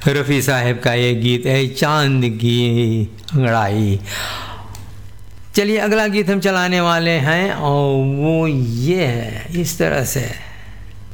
रफ़ी साहब का ये गीत है चांद की अंगड़ाई। चलिए अगला गीत हम चलाने वाले हैं और वो ये है इस तरह से।